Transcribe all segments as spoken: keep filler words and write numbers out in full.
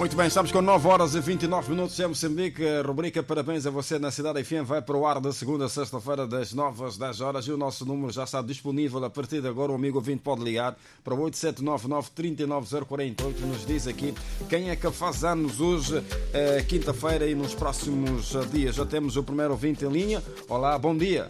Muito bem, estamos com nove horas e vinte e nove minutos em Moçambique. A rubrica Parabéns a você na Cidade F M vai para o ar da segunda a sexta-feira das nove às dez horas e o nosso número já está disponível a partir de agora. O amigo ouvinte pode ligar para o oito sete nove nove, três nove zero quatro oito. Nos diz aqui quem é que faz anos hoje, é, quinta-feira, e nos próximos dias. Já temos o primeiro ouvinte em linha. Olá, bom dia.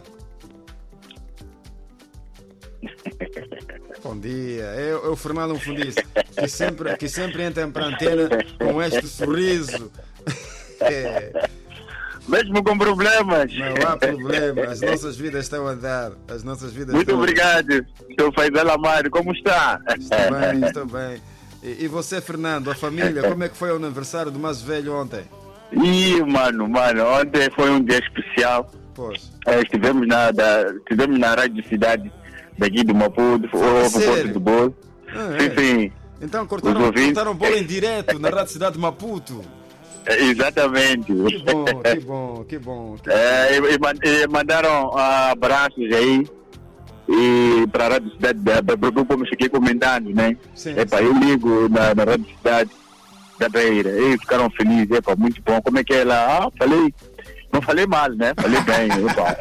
Bom dia, eu, eu Fernando Fundice, que sempre, que sempre entra para a antena com este sorriso. É. Mesmo com problemas. Não há problema, as nossas vidas estão a andar. As nossas vidas Muito estão obrigado, seu Faisal Amaro, como está? Estou bem, estou bem. E, e você, Fernando, a família, como é que foi o aniversário do mais velho ontem? Ih, mano, mano, ontem foi um dia especial. Pois. É, estivemos, na, da, estivemos na Rádio Cidade daqui do Maputo, houve o Porto do Bolo. Ah, sim, é. sim. Então cortaram, cortaram o bolo em direto na Rádio Cidade de Maputo. É, exatamente. Que bom, que bom, que bom. Que é, e, e mandaram uh, abraços aí e para a Rádio Cidade, porque como cheguei comentando, né? Sim, Epa, sim. eu ligo na, na Rádio Cidade da Beira, eles ficaram felizes, epa, muito bom. Como é que é lá? Ah, falei, não falei mal, né? Falei bem, epa.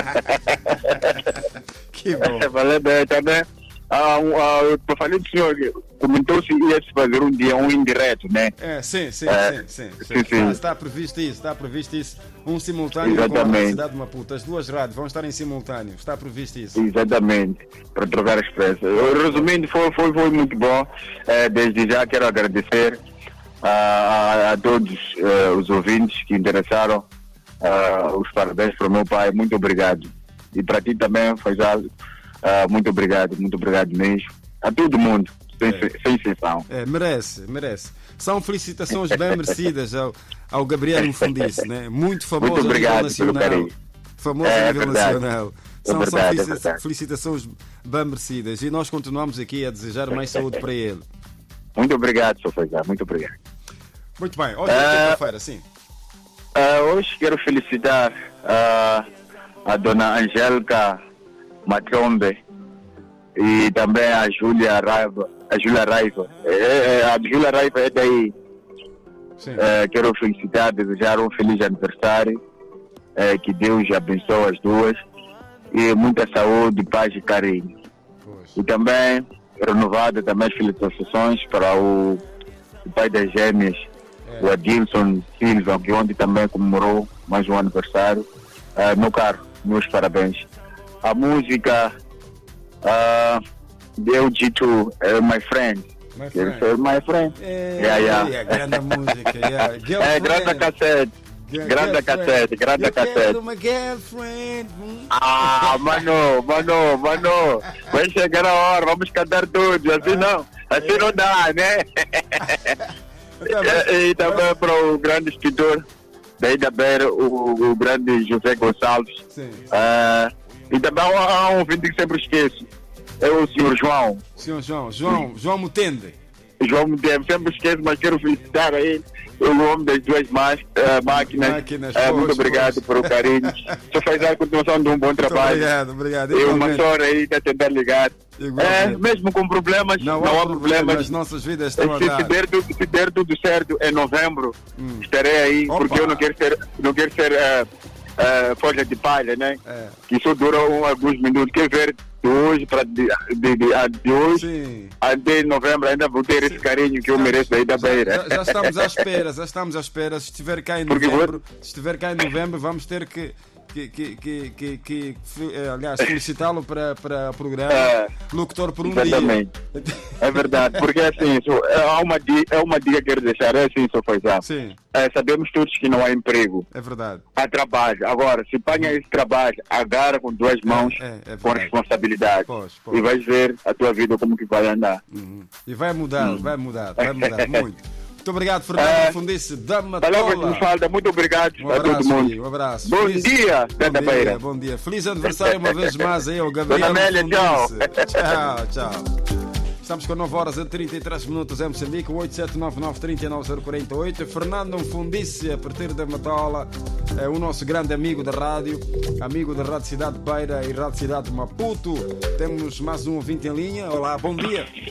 Que bom. Falei bem também. Ah, um, ah, eu falei do senhor, comentou se ia se fazer um dia um indireto, né? É, sim, sim, É, sim, sim, sim. sim, sim. Está, está previsto isso, está previsto isso. Um simultâneo com a Exatamente. Cidade de Maputo. As duas rádios vão estar em simultâneo. Está previsto isso. Exatamente, para trocar as peças. Resumindo, foi, foi, foi muito bom. É, desde já quero agradecer a, a, a todos eh, os ouvintes que interessaram. Uh, os parabéns para o meu pai, muito obrigado. E para ti também, Faisal, uh, muito obrigado, muito obrigado mesmo. A todo mundo, sem, É. sem exceção. É, merece, merece. São felicitações bem merecidas ao, ao Gabriel Infundice, né? Muito famoso Muito obrigado a nível pelo nacional. carinho. Famoso É, a é nível verdade. nacional. É São, verdade, são é felicita- verdade. felicitações bem merecidas e nós continuamos aqui a desejar mais saúde para ele. Muito obrigado, seu Faisal, muito obrigado. Muito bem, hoje é É. quinta-feira, sim. Uh, hoje quero felicitar uh, a dona Angélica Matrombe e também a Júlia Raiva. A Júlia Raiva. É, é, a Júlia Raiva é daí. Sim. Uh, quero felicitar, desejar um feliz aniversário. Uh, que Deus abençoe as duas. E muita saúde, paz e carinho. Pois. E também, renovada também as felicitações para o, o pai das gêmeas, É. o Adilson Silva, que ontem também comemorou mais um aniversário. Uh, meu caro, meus parabéns. A música uh, deu dito uh, My Friend. My Quero friend. ser My Friend. É, Yeah, yeah. é, grande música. Yeah. É, Girlfriend. grande cassete. Girl- Grande girlfriend. cassete, grande Eu cassete. quero uma girlfriend. Hum. Ah, mano, mano, mano, vai chegar a hora, vamos cantar todos, assim não, assim não dá, né? Então, mas- E, e também para o grande escritor daí da Beira, o, o grande José Gonçalves. Sim. Ah, e também há um ouvinte que sempre esqueço, é o senhor João. Senhor João, João, João Mutende. João me deve, sempre esqueço, mas quero felicitar a ele, o homem das duas más- ah, máquinas. Máquinas, Ah, muito pois, obrigado pois. por o carinho. Só faz a continuação de um bom Muito trabalho. obrigado, obrigado. E uma Igualmente. senhora aí está a tentar ligar. Igualmente. É, mesmo com problemas, não, Não, há problemas. As nossas vidas estão a Se, se, dar. der, tudo- se der tudo certo em novembro, Hum. estarei aí, Opa. porque eu não quero ser, não quero ser eh, eh, folha de palha, né? É. Que só dura um, alguns minutos. Quer ver de hoje para de, de, de, a- de hoje Sim. até novembro ainda vou ter esse carinho que eu mereço aí da Beira. Já, já estamos à espera, já estamos à espera. Se estiver cá em Porque novembro, se estiver cá em novembro, vamos ter que, que, que, que, que, que eh, aliás, solicitá-lo para, para o programa É. Locutor por um Exatamente. dia. É verdade, porque assim, só, é, há uma dica, é uma dica que quero deixar, é assim, só faz Sim, é, sabemos todos que não há emprego. é verdade. Há trabalho. Agora, se apanha esse trabalho, agarra com duas mãos, É, é com verdade. responsabilidade. Pois, pois. E vais ver a tua vida como que vai andar. Uhum. E vai mudar, vai mudar, vai mudar muito. Muito obrigado, Fernando É. Fundice, Dama Palavras Tola. me falta. Muito obrigado Um a todo abraço, mundo. filho, um abraço. Bom Feliz- dia, bom Tata dia, Beira. bom dia. Feliz aniversário uma vez mais aí ao Gabriel Dona Amélia, Fundice. tchau. Tchau, tchau. Estamos com nove horas e trinta e três minutos em Moçambique, oito sete nove nove, três nove zero quatro oito. Fernando Fundice, a partir da Matola, é o nosso grande amigo da rádio, amigo da Rádio Cidade de Beira e Rádio Cidade de Maputo. Temos mais um ouvinte em linha. Olá, bom dia.